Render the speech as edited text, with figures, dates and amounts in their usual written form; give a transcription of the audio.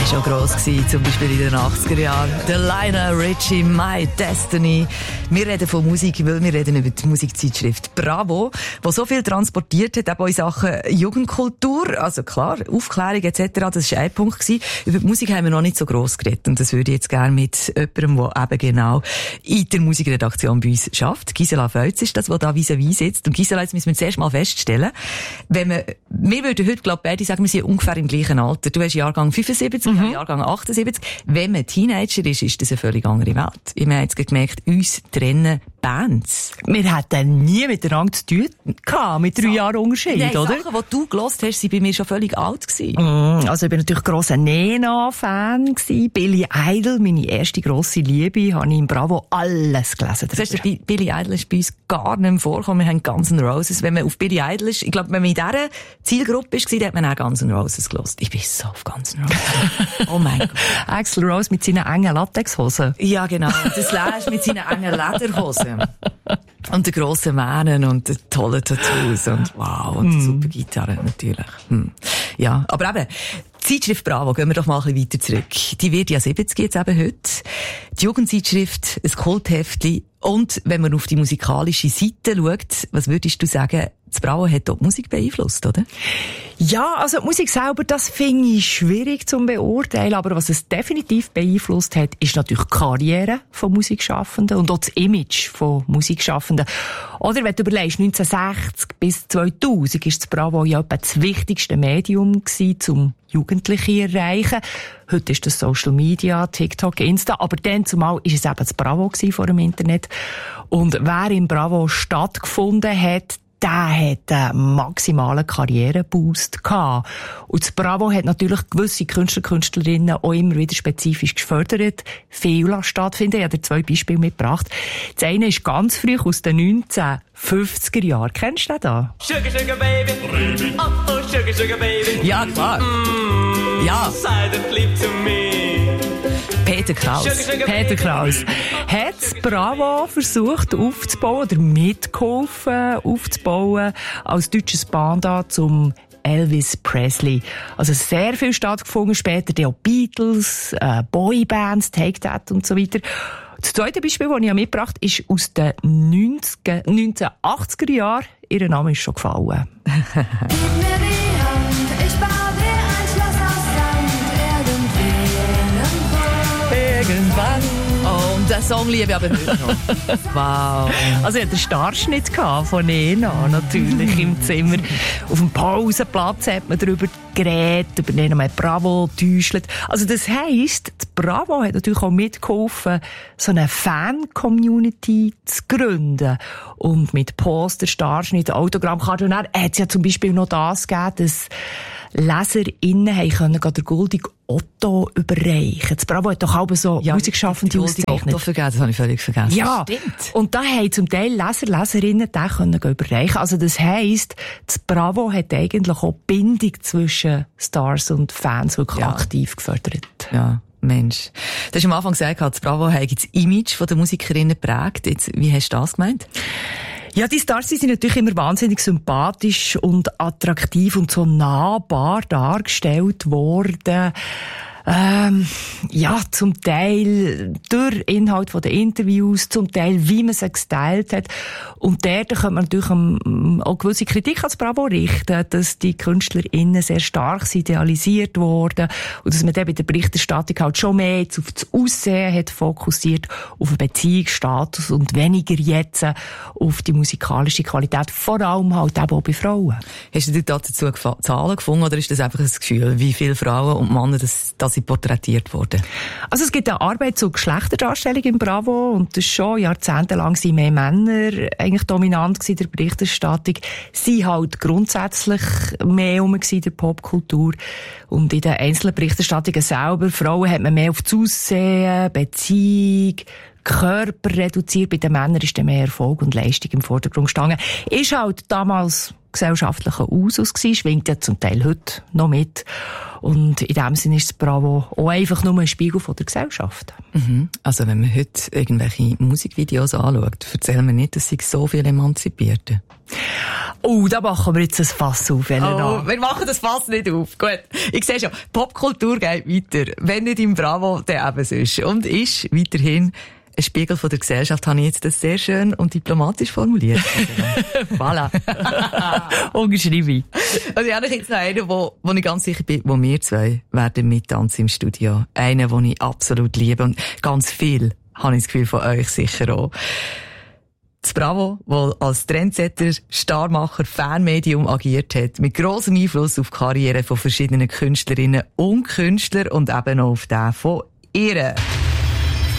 schon gross gewesen, zum Beispiel in den 80er Jahren. Der Lionel Richie, My Destiny. Wir reden von Musik, weil wir reden über die Musikzeitschrift Bravo, die so viel transportiert hat, auch in Sachen Jugendkultur. Also klar, Aufklärung etc., das war ein Punkt gewesen. Über die Musik haben wir noch nicht so gross geredet. Und das würde ich jetzt gerne mit jemandem, der eben genau in der Musikredaktion bei uns schafft. Gisela Feutz ist das, die da vis-à-vis sitzt. Und Gisela, jetzt müssen wir zuerst mal feststellen, wir würden heute, glaube ich, beide sagen, wir sind ungefähr im gleichen Alter. Du hast Jahrgang 75, Jahrgang 78. Wenn man Teenager ist, ist das eine völlig andere Welt. Ich habe jetzt gemerkt, uns trennen Bands. Wir hatten nie miteinander zu tun gehabt, mit 3 Jahren Unterschied, Nein, oder? Sachen, die du gehört hast, waren bei mir schon völlig alt gewesen. Also ich bin natürlich grosser Nena-Fan gewesen. Billy Idol, meine erste grosse Liebe, habe ich im Bravo alles gelesen. Das heißt, Billy Idol ist bei uns gar nicht mehr vorgekommen. Wir haben Guns N' Roses. Wenn man auf Billy Idol ist, ich glaube, wenn man in dieser Zielgruppe war, dann hat man auch Guns N' Roses gehört. Ich bin so auf Guns N' Roses. Oh mein Gott. Axl Rose mit seinen engen Latexhosen. Ja, genau. Das Slash mit seinen engen Lederhosen. Und den grossen Mähnen und den tollen Tattoos und wow, und die super Gitarre natürlich. Ja, aber eben, Zeitschrift Bravo, gehen wir doch mal ein bisschen weiter zurück. Die wird ja 70 jetzt eben heute. Die Jugendzeitschrift, ein Kultheftli. Und wenn man auf die musikalische Seite schaut, was würdest du sagen, das Bravo hat dort die Musik beeinflusst, oder? Ja, also die Musik selber, das finde ich schwierig zu beurteilen, aber was es definitiv beeinflusst hat, ist natürlich die Karriere von Musikschaffenden und auch das Image von Musikschaffenden. Oder wenn du überlegst, 1960 bis 2000 ist das Bravo ja etwa das wichtigste Medium gewesen, um Jugendliche erreichen. Heute ist das Social Media, TikTok, Insta, aber dann zumal ist es eben das Bravo gewesen vor dem Internet. Und wer im Bravo stattgefunden hat, der hat einen maximalen Karriereboost gehabt. Und das Bravo hat natürlich gewisse Künstler, Künstlerinnen auch immer wieder spezifisch gefördert. Viel stattfinden. Ich habe dir 2 Beispiele mitgebracht. Das eine ist ganz früh aus den 1950er Jahren. Kennst du den da? Sugar, sugar baby. Oh, oh, sugar, sugar baby. Ja, klar. Ja. Silent lieb to me. Peter Kraus. Peter Kraus hat das Bravo versucht aufzubauen oder mitgeholfen aufzubauen als deutsches Pendant zum Elvis Presley. Also sehr viel stattgefunden, später die auch Beatles, Boybands, Take That und so weiter. Das zweite Beispiel, das ich mitgebracht habe, ist aus den 1980er Jahren. Ihr Name ist schon gefallen. Gib mir die Hand, ich baue dir ein Schloss aus Sand, Irgendwann. Oh, und den Song liebe ich aber heute noch. Wow. Also ich hatte den Starschnitt von Nena natürlich im Zimmer. Auf dem Pausenplatz hat man darüber geredet, über Nena Bravo getäuscht. Also das heisst, das Bravo hat natürlich auch mitgeholfen, so eine Fan-Community zu gründen. Und mit Poster, Starschnitt, Autogrammkarten hat es ja zum Beispiel noch das gegeben, dass LeserInnen können den Goldig Otto überreichen. Das Bravo hat doch auch so Musikschaffende ausgezeichnet. Otto vergessen, das habe ich völlig vergessen. Ja, stimmt. Und da haben zum Teil Leserinnen den können überreichen. Also das heisst, das Bravo hat eigentlich auch die Bindung zwischen Stars und Fans wirklich aktiv gefördert. Ja. Mensch. Du hast am Anfang gesagt, das Bravo hat das Image der Musikerinnen geprägt. Jetzt, wie hast du das gemeint? Ja, die Stars sind natürlich immer wahnsinnig sympathisch und attraktiv und so nahbar dargestellt worden. Ja, zum Teil durch Inhalt von den Interviews, zum Teil wie man sie gestylt hat. Und da kann man natürlich auch gewisse Kritik ans Bravo richten, dass die KünstlerInnen sehr stark idealisiert wurden und dass man dann bei der Berichterstattung halt schon mehr jetzt auf das Aussehen hat fokussiert, auf den Beziehungsstatus und weniger jetzt auf die musikalische Qualität, vor allem halt eben auch bei Frauen. Hast du dazu Zahlen gefunden oder ist das einfach ein Gefühl, wie viele Frauen und Männer das porträtiert worden? Also es gibt eine Arbeit zur Geschlechterdarstellung im Bravo und das schon jahrzehntelang sind mehr Männer eigentlich dominant gewesen in der Berichterstattung. Sie halt grundsätzlich mehr in der Popkultur und in den einzelnen Berichterstattungen selber. Frauen hat man mehr auf das Aussehen, Beziehung, Körper reduziert. Bei den Männern ist dann mehr Erfolg und Leistung im Vordergrund gestanden. Ist halt damals gesellschaftlichen Usus gewesen, schwingt ja zum Teil heute noch mit. Und in dem Sinne ist das Bravo auch einfach nur ein Spiegel von der Gesellschaft. Mhm. Also wenn man heute irgendwelche Musikvideos anschaut, erzählen wir nicht, dass sie so viel emanzipiert. Oh, da machen wir jetzt ein Fass auf, Elena. Oh, wir machen das Fass nicht auf. Gut. Ich sehe schon, Popkultur geht weiter. Wenn nicht im Bravo, dann eben sonst. Und ist weiterhin ein Spiegel von der Gesellschaft, habe ich jetzt das sehr schön und diplomatisch formuliert. Voilà. Unterschreibe ich. Also ich habe jetzt noch einen, wo ich ganz sicher bin, wo wir zwei werden mittanzen im Studio. Einen, den ich absolut liebe und ganz viel, habe ich das Gefühl, von euch sicher auch. Das Bravo, das als Trendsetter, Starmacher, Fanmedium agiert hat, mit grossem Einfluss auf die Karriere von verschiedenen Künstlerinnen und Künstlern und eben auch auf den von ihr.